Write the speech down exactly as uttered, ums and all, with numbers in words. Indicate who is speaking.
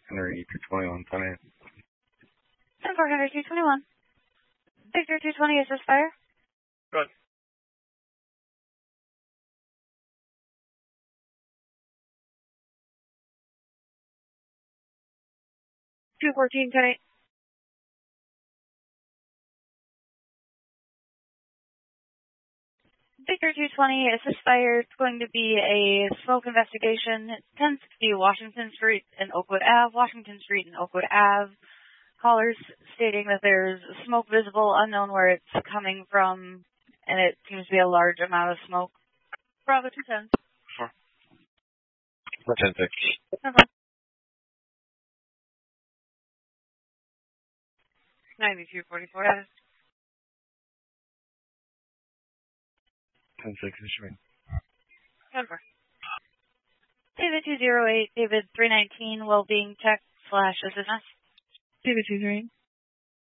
Speaker 1: Henry two twenty-one, ten eight.
Speaker 2: ten four Henry two twenty-one. Victor two twenty, is this fire?
Speaker 3: Good.
Speaker 2: two fourteen, ten eight. Victor two twenty, is this fire? It's going to be a smoke investigation. It's ten sixty Washington Street and Oakwood Ave, Washington Street and Oakwood Ave. Callers stating that there's smoke visible, unknown where it's coming from, and it seems to be a large amount of smoke. Bravo two ten.
Speaker 3: Four.
Speaker 1: ten six.
Speaker 2: ninety-two forty-four.
Speaker 1: ten six issuing.
Speaker 2: ten four. David two zero eight, David three nineteen, well-being tech slash assistance.
Speaker 4: David two three.